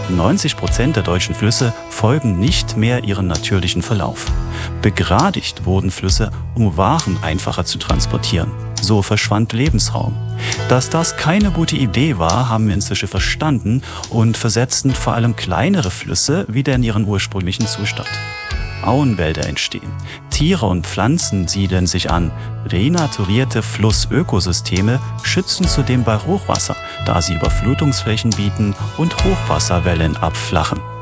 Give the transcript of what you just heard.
90% der deutschen Flüsse folgen nicht mehr ihrem natürlichen Verlauf. Begradigt wurden Flüsse, um Waren einfacher zu transportieren. So verschwand Lebensraum. Dass das keine gute Idee war, haben wir inzwischen verstanden und versetzten vor allem kleinere Flüsse wieder in ihren ursprünglichen Zustand. Auenwälder entstehen. Tiere und Pflanzen siedeln sich an. Renaturierte Flussökosysteme schützen zudem bei Hochwasser, da sie Überflutungsflächen bieten und Hochwasserwellen abflachen.